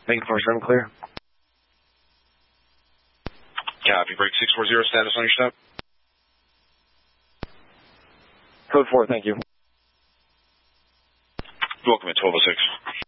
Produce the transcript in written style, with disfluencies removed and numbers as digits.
Bank 47 clear. Copy. Break 640, status on your step. Code 4, thank you. Welcome at 1206.